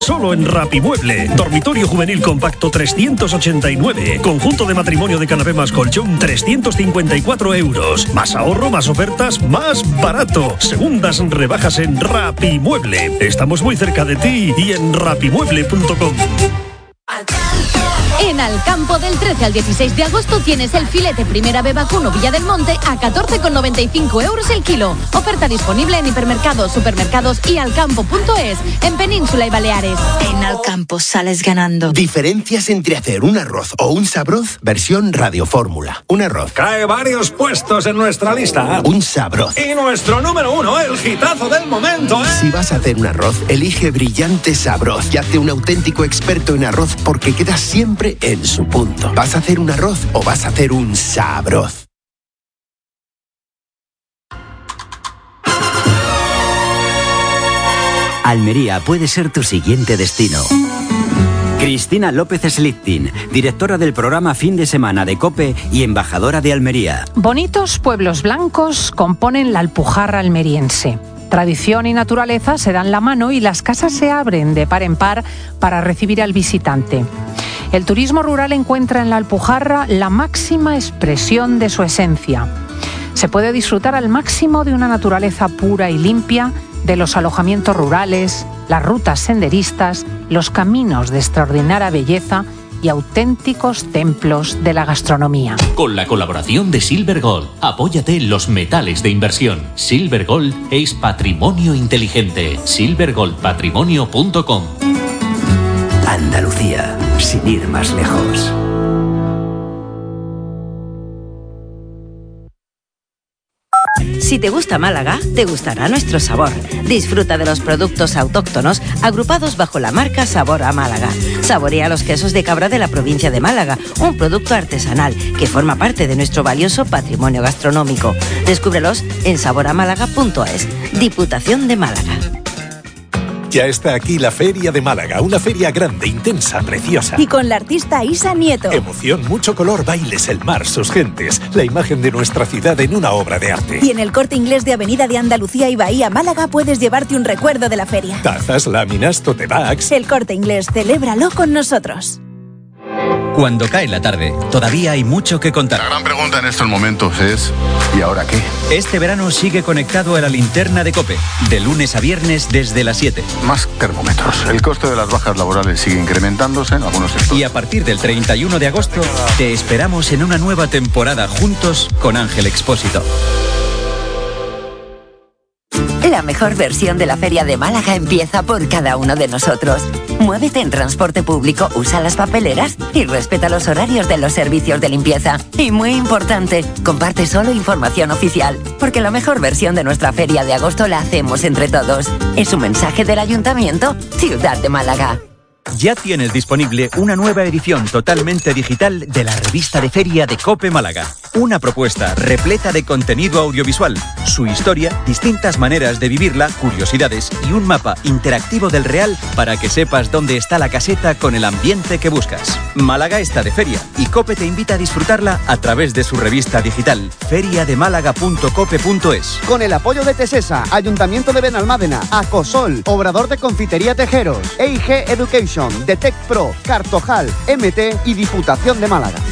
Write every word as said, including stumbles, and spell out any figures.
Solo en Rapimueble. Dormitorio juvenil compacto trescientos ochenta y nueve. Conjunto de matrimonio de canapé más colchón trescientos cincuenta y cuatro euros. Más ahorro, más ofertas, más barato. Segundas rebajas en Rapimueble. Estamos muy cerca de ti y en rapimueble punto com. En Alcampo, del trece al dieciséis de agosto, tienes el filete primera B vacuno Villa del Monte a catorce con noventa y cinco euros el kilo. Oferta disponible en hipermercados, supermercados y alcampo punto es, en Península y Baleares. En Alcampo sales ganando. Diferencias entre hacer un arroz o un sabroz, versión radiofórmula. Un arroz cae varios puestos en nuestra lista. Un sabroz. Y nuestro número uno, el hitazo del momento, ¿eh? Si vas a hacer un arroz, elige Brillante Sabroz y hazte un auténtico experto en arroz porque quedas siempre en su punto. ¿Vas a hacer un arroz o vas a hacer un sabroz? Almería puede ser tu siguiente destino. Cristina López Slichting, directora del programa Fin de Semana de COPE y embajadora de Almería. Bonitos pueblos blancos componen la Alpujarra almeriense. Tradición y naturaleza se dan la mano y las casas se abren de par en par para recibir al visitante. El turismo rural encuentra en la Alpujarra la máxima expresión de su esencia. Se puede disfrutar al máximo de una naturaleza pura y limpia, de los alojamientos rurales, las rutas senderistas, los caminos de extraordinaria belleza y auténticos templos de la gastronomía. Con la colaboración de Silver Gold, apóyate en los metales de inversión. Silver Gold es patrimonio inteligente. silver gold patrimonio punto com. Andalucía, sin ir más lejos. Si te gusta Málaga, te gustará nuestro sabor. Disfruta de los productos autóctonos agrupados bajo la marca Sabor a Málaga. Saborea los quesos de cabra de la provincia de Málaga, un producto artesanal que forma parte de nuestro valioso patrimonio gastronómico. Descúbrelos en sabor a málaga punto es. Diputación de Málaga. Ya está aquí la Feria de Málaga, una feria grande, intensa, preciosa. Y con la artista Isa Nieto. Emoción, mucho color, bailes, el mar, sus gentes, la imagen de nuestra ciudad en una obra de arte. Y en el Corte Inglés de Avenida de Andalucía y Bahía Málaga puedes llevarte un recuerdo de la feria. Tazas, láminas, tote bags. El Corte Inglés, celébralo con nosotros. Cuando cae la tarde, todavía hay mucho que contar. La gran pregunta en estos momentos es ¿y ahora qué? Este verano sigue conectado a la linterna de COPE, de lunes a viernes desde las siete. Más termómetros. El coste de las bajas laborales sigue incrementándose en algunos sectores. Y a partir del treinta y uno de agosto, te esperamos en una nueva temporada juntos con Ángel Expósito. La mejor versión de la Feria de Málaga empieza por cada uno de nosotros. Muévete en transporte público, usa las papeleras y respeta los horarios de los servicios de limpieza. Y muy importante, comparte solo información oficial, porque la mejor versión de nuestra feria de agosto la hacemos entre todos. Es un mensaje del Ayuntamiento, Ciudad de Málaga. Ya tienes disponible una nueva edición totalmente digital de la revista de feria de COPE Málaga. Una propuesta repleta de contenido audiovisual, su historia, distintas maneras de vivirla, curiosidades y un mapa interactivo del Real para que sepas dónde está la caseta con el ambiente que buscas. Málaga está de feria y COPE te invita a disfrutarla a través de su revista digital feria de málaga punto cope punto es. Con el apoyo de Tesesa, Ayuntamiento de Benalmádena, Acosol, Obrador de Confitería Tejeros, E I G Education, Detect Pro, Cartojal, M T y Diputación de Málaga.